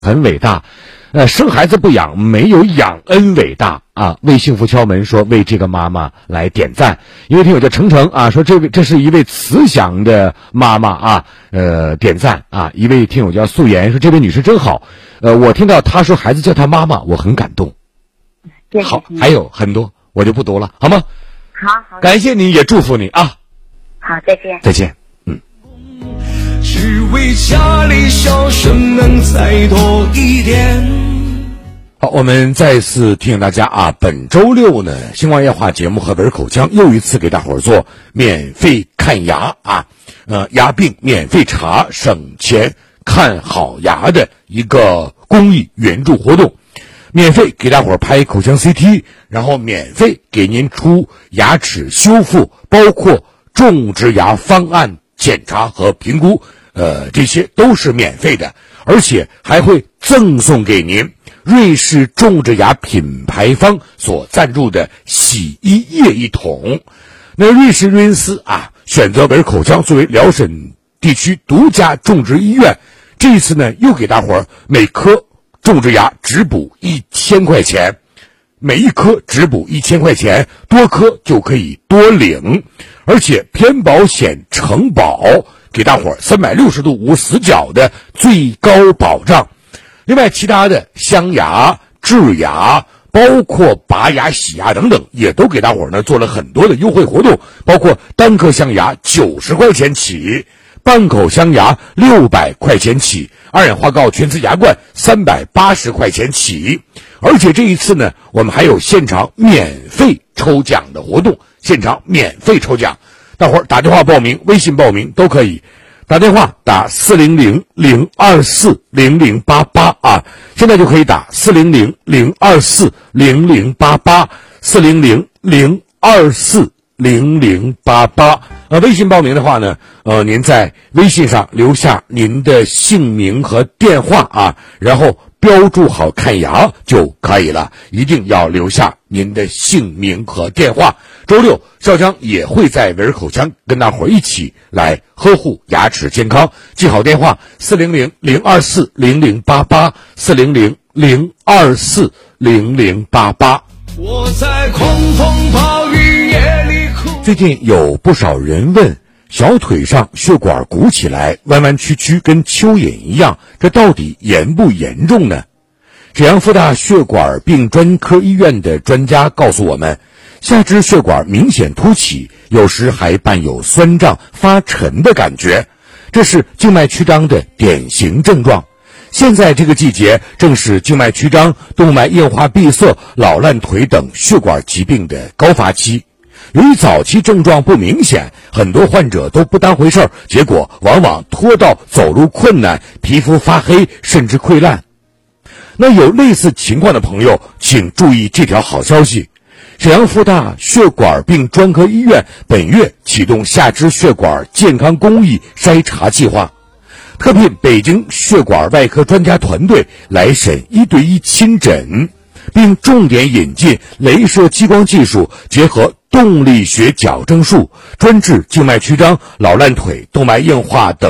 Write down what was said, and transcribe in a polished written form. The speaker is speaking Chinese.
很伟大，生孩子不养，没有养恩伟大啊！为幸福敲门说为这个妈妈来点赞，一位听友叫程程啊，说这是一位慈祥的妈妈啊，点赞啊！一位听友叫素颜说这位女士真好，我听到她说孩子叫她妈妈，我很感动。好，还有很多我就不读了，好吗？ 好， 感谢你，也祝福你啊！ 好，再见， 再见。 只为家里笑声能再多一点。 好，我们再次提醒大家啊，本周六呢，星光夜话节目和文口腔又一次给大伙儿做免费看牙啊，牙病免费查，省钱看好牙的一个公益援助活动，免费给大伙儿拍口腔 CT， 然后免费给您出牙齿修复，包括种植牙方案检查和评估，这些都是免费的，而且还会赠送给您瑞士种植牙品牌方所赞助的洗衣液1桶。那瑞士瑞恩斯啊，选择文口腔作为辽沈地区独家种植医院，这一次呢又给大伙儿每颗种植牙只补1000块钱，每一颗只补1000块钱，多颗就可以多领，而且偏保险承保，给大伙儿360度无死角的最高保障。另外其他的镶牙、治牙，包括拔牙、洗牙等等，也都给大伙儿呢做了很多的优惠活动，包括单颗镶牙90块钱起，半口镶牙600块钱起，二氧化锆全瓷牙冠380块钱起。而且这一次呢，我们还有现场免费抽奖的活动，现场免费抽奖，大伙儿打电话报名、微信报名都可以。打电话打400-024-0088啊，现在就可以打400-024-0088 400-024-0088。微信报名的话呢，您在微信上留下您的姓名和电话啊，然后标注好看牙就可以了，一定要留下您的姓名和电话。周六少江也会在文口腔跟大伙儿一起来呵护牙齿健康，记好电话400-024-0088 400-024-0088。 我在狂风暴雨夜里哭。 最近有不少人问，小腿上血管鼓起来弯弯曲曲跟蚯蚓一样，这到底严不严重呢？沈阳复大血管病专科医院的专家告诉我们，下肢血管明显凸起，有时还伴有酸胀发沉的感觉，这是静脉曲张的典型症状。现在这个季节正是静脉曲张、动脉硬化闭塞、老烂腿等血管疾病的高发期。由于早期症状不明显，很多患者都不当回事儿，结果往往拖到走路困难、皮肤发黑甚至溃烂。那有类似情况的朋友，请注意这条好消息。沈阳复大血管病专科医院本月启动下肢血管健康公益筛查计划，特聘北京血管外科专家团队来审1对1亲诊，并重点引进雷射激光技术，结合动力学矫正术，专治静脉曲张、老烂腿、动脉硬化等